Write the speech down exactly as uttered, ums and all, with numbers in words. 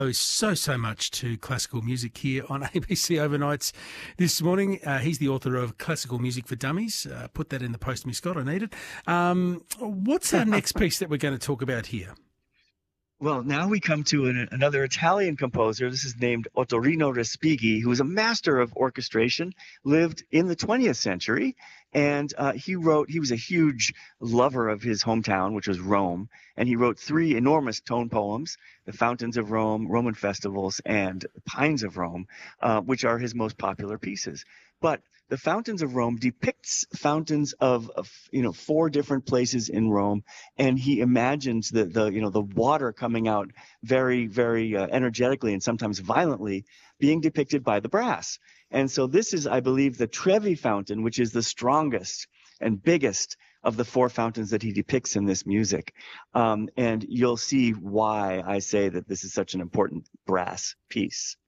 Oh, so, so much to classical music here on A B C Overnights this morning. Uh, he's the author of Classical Music for Dummies. Uh, put that in the post, me, Scott. I need it. Um, what's our next piece that we're going to talk about here? Well, now we come to an, another Italian composer. This is named Ottorino Respighi, who was a master of orchestration, lived in the twentieth century, and uh, he wrote, he was a huge lover of his hometown, which was Rome, and he wrote three enormous tone poems, The Fountains of Rome, Roman Festivals, and Pines of Rome, uh, which are his most popular pieces. But the Fountains of Rome depicts fountains of, of, you know, four different places in Rome, and he imagines the, the you know, the water coming out very, very uh, energetically and sometimes violently being depicted by the brass. And so this is, I believe, the Trevi fountain, which is the strongest and biggest of the four fountains that he depicts in this music. Um, and you'll see why I say that this is such an important brass piece.